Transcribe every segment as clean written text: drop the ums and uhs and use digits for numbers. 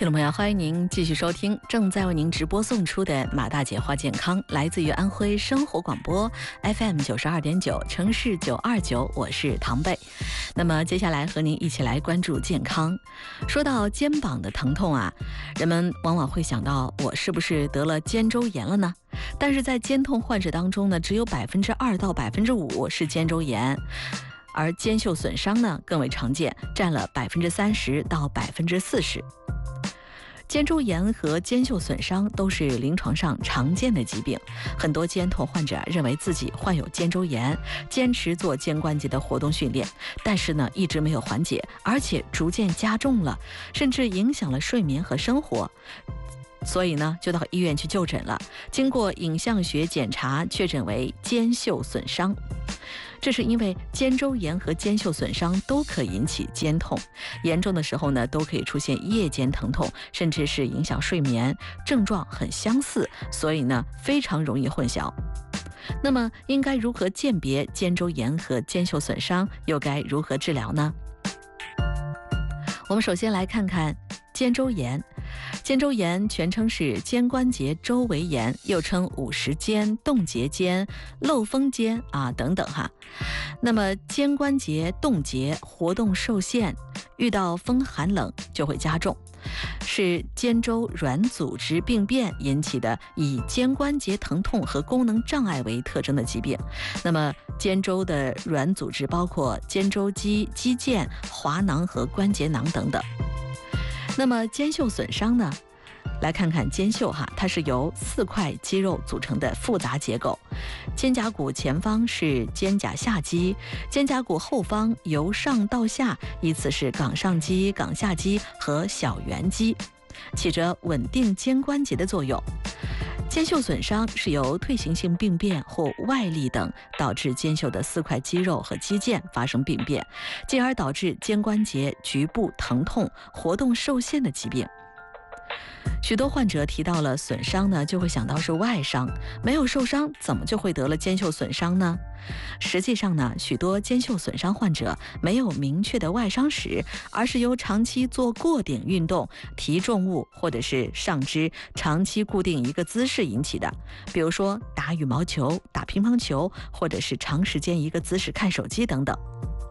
听众朋友，欢迎您继续收听正在为您直播送出的马大姐话健康，来自于安徽生活广播 FM 92.9城市929，我是唐贝。那么接下来和您一起来关注健康。说到肩膀的疼痛啊，人们往往会想到我是不是得了肩周炎了呢？但是在肩痛患者当中呢，只有2%到5%是肩周炎。而肩袖损伤呢更为常见，占了30%到40%。肩周炎和肩袖损伤都是临床上常见的疾病，很多肩痛患者认为自己患有肩周炎，坚持做肩关节的活动训练，但是呢一直没有缓解，而且逐渐加重了，甚至影响了睡眠和生活。所以呢就到医院去就诊了，经过影像学检查确诊为肩袖损伤。这是因为肩周炎和肩袖损伤都可引起肩痛，严重的时候呢都可以出现夜间疼痛，甚至是影响睡眠，症状很相似，所以呢非常容易混淆。那么应该如何鉴别肩周炎和肩袖损伤，又该如何治疗呢？我们首先来看看肩周炎。肩周炎全称是肩关节周围炎，又称五十肩、冻结肩、漏风肩等等哈。那么肩关节冻结，活动受限，遇到风寒冷就会加重，是肩周软组织病变引起的以肩关节疼痛和功能障碍为特征的疾病。那么肩周的软组织包括肩周肌、肌腱、滑囊和关节囊等等。那么肩袖损伤呢？来看看肩袖哈，它是由4块肌肉组成的复杂结构。肩胛骨前方是肩胛下肌，肩胛骨后方由上到下依次是冈上肌、冈下肌和小圆肌，起着稳定肩关节的作用。肩袖损伤是由退行性病变或外力等导致肩袖的4块肌肉和肌腱发生病变，进而导致肩关节局部疼痛、活动受限的疾病。许多患者提到了损伤呢，就会想到是外伤，没有受伤怎么就会得了肩袖损伤呢？实际上呢，许多肩袖损伤患者没有明确的外伤史，而是由长期做过顶运动、提重物或者是上肢长期固定一个姿势引起的，比如说打羽毛球、打乒乓球，或者是长时间一个姿势看手机等等。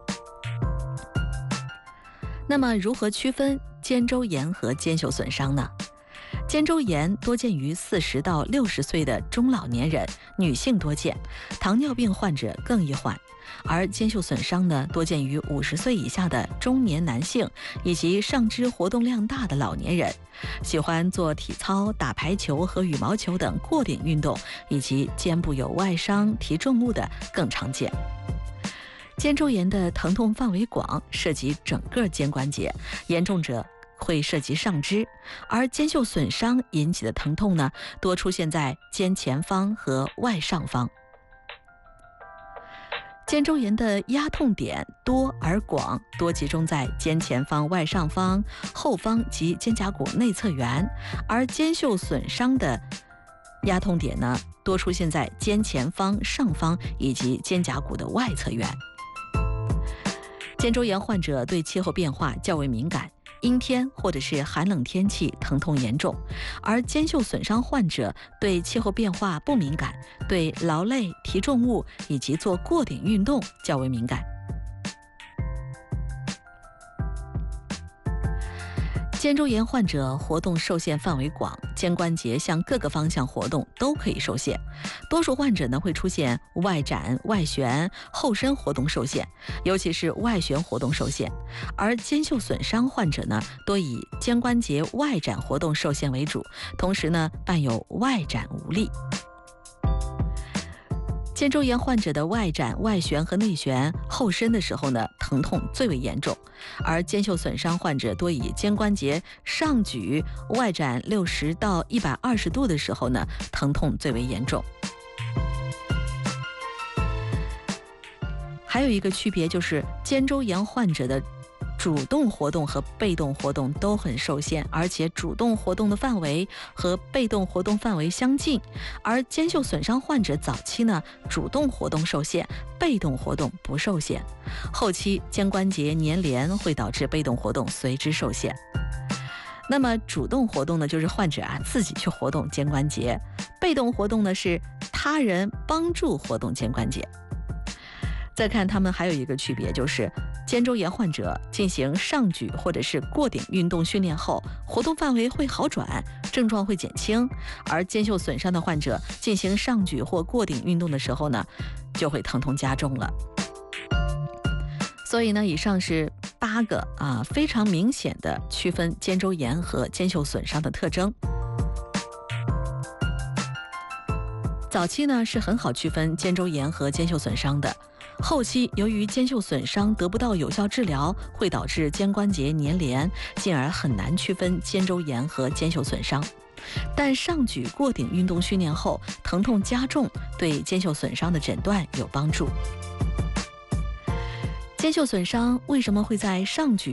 那么如何区分肩周炎和肩袖损伤呢？肩周炎多见于40到60岁的中老年人，女性多见，糖尿病患者更易患。而肩袖损伤呢，多见于50岁以下的中年男性以及上肢活动量大的老年人，喜欢做体操、打排球和羽毛球等过顶运动，以及肩部有外伤、提重物的更常见。肩周炎的疼痛范围广，涉及整个肩关节，严重者会涉及上肢，而肩袖损伤引起的疼痛呢，多出现在肩前方和外上方。肩周炎的压痛点多而广，多集中在肩前方、外上方、后方及肩胛骨内侧缘，而肩袖损伤的压痛点呢，多出现在肩前方、上方以及肩胛骨的外侧缘。肩周炎患者对气候变化较为敏感，阴天或者是寒冷天气疼痛严重，而肩袖损伤患者对气候变化不敏感，对劳累、提重物以及做过顶运动较为敏感。肩周炎患者活动受限范围广，肩关节向各个方向活动都可以受限。多数患者呢会出现外展、外旋、后伸活动受限，尤其是外旋活动受限。而肩袖损伤患者呢，多以肩关节外展活动受限为主，同时呢伴有外展无力。肩周炎患者的外展、外旋和内旋、后伸的时候呢，疼痛最为严重；而肩袖损伤患者多以肩关节上举、外展60到120度的时候呢，疼痛最为严重。还有一个区别就是肩周炎患者的主动活动和被动活动都很受限，而且主动活动的范围和被动活动范围相近。而肩袖损伤患者早期呢，主动活动受限，被动活动不受限，后期肩关节粘连会导致被动活动随之受限。 那么主动活动呢，就是患者自己去活动肩关节；被动活动呢，是他人帮助活动肩关节。再看他们还有一个区别，就是肩周炎患者进行上举或者是过顶运动训练后，活动范围会好转，症状会减轻；而肩袖损伤的患者进行上举或过顶运动的时候呢，就会疼痛加重了。所以呢，以上是8个非常明显的区分肩周炎和肩袖损伤的特征。早期呢是很好区分肩周炎和肩袖损伤的，后期由于肩袖损伤得不到有效治疗，会导致肩关节粘连，进而很难区分肩周炎和肩袖损伤。但上举过顶运动训练后，疼痛加重，对肩袖损伤的诊断有帮助。肩袖损伤为什么会在上举